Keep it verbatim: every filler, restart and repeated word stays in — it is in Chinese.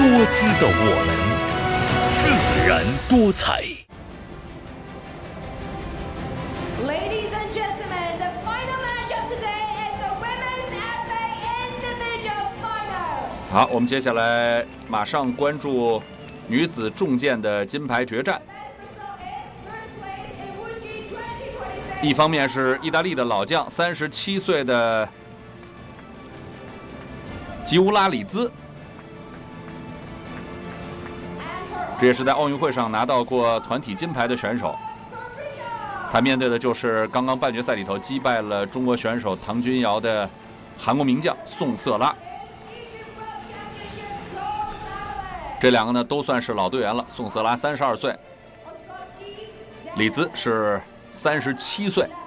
多姿的我们，自然多彩。 Ladies and gentlemen, the final match of today is the Women's F A Individual Final. 好，我们接下来马上关注女子重剑的金牌决战。一方面是意大利的老将，三十七岁的吉乌拉里兹，这也是在奥运会上拿到过团体金牌的选手。他面对的就是刚刚半决赛里头击败了中国选手唐君瑶的韩国名将宋瑟拉。这两个呢都算是老队员了，宋瑟拉三十二岁，里兹是三十七岁。